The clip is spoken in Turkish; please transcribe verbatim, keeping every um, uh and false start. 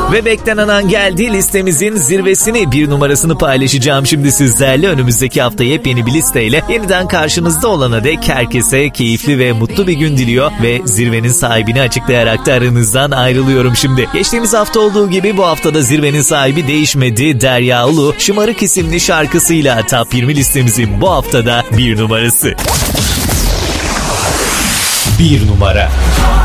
Ve beklenen an geldi. Listemizin zirvesini, bir numarasını paylaşacağım şimdi sizlerle. Önümüzdeki hafta yepyeni bir listeyle yeniden karşınızda olana dek herkese keyifli ve mutlu bir gün diliyor ve zirvenin sahibini açıklayarak da aranızdan ayrılıyorum şimdi. Geçtiğimiz hafta olduğu gibi bu haftada zirvenin sahibi değişmedi. Derya Ulu, Şımarık isimli şarkısıyla Top yirmi listemizin bu haftada bir numarası. Bir numara.